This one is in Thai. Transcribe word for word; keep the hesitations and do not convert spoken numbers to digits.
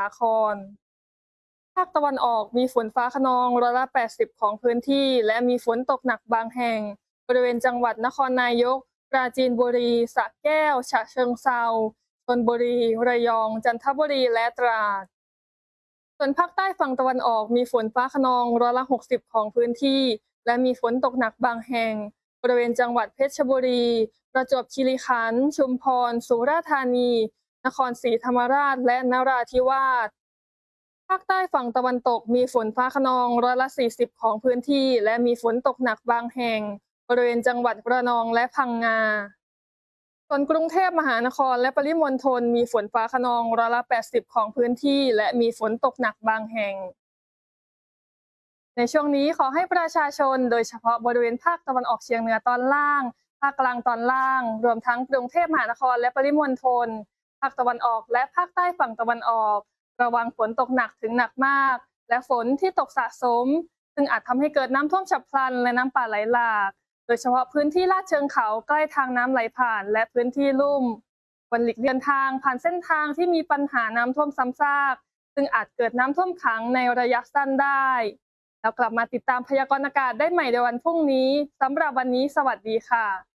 ครภาคตะวันออกมีฝนฟ้าคะนองร้อยละแปดสิบของพื้นที่และมีฝนตกหนักบางแห่งบริเวณจังหวัดนครนายกปราจีนบุรีสระแก้วฉะเชิงเทราชลบุรีระยองจันทบุรีและตราดส่วนภาคใต้ฝั่งตะวันออกมีฝนฟ้าคะนองร้อยละหกสิบของพื้นที่และมีฝนตกหนักบางแห่งบริเวณจังหวัดเพชรบุรีประจวบคีรีขันธ์ชุมพรสุราษฎร์ธานีนครศรีธรรมราชและนราธิวาสภาคใต้ฝั่งตะวันตกมีฝนฟ้าคะนองร้อยละสี่สิบของพื้นที่และมีฝนตกหนักบางแห่งบริเวณจังหวัดระนองและพังงาส่วนกรุงเทพมหานครและปริมณฑลมีฝนฟ้าคะนองร้อยละแปดสิบของพื้นที่และมีฝนตกหนักบางแห่งในช่วงนี้ขอให้ประชาชนโดยเฉพาะบริเวณภาคตะวันออกเฉียงเหนือตอนล่างภาคกลางตอนล่างรวมทั้งกรุงเทพมหานครและปริมณฑลภาคตะวันออกและภาคใต้ฝั่งตะวันออกระวังฝนตกหนักถึงหนักมากและฝนที่ตกสะสมซึ่งอาจทำให้เกิดน้ำท่วมฉับพลันและน้ำป่าไหลหลากโดยเฉพาะพื้นที่ลาดเชิงเขาใกล้ทางน้ำไหลผ่านและพื้นที่ลุ่มควรหลีกเลี่ยงทางผ่านเส้นทางที่มีปัญหาน้ำท่วมซ้ำซากซึ่งอาจเกิดน้ำท่วมขังในระยะสั้นได้แล้วกลับมาติดตามพยากรณ์อากาศได้ใหม่ในวันพรุ่งนี้สำหรับวันนี้สวัสดีค่ะ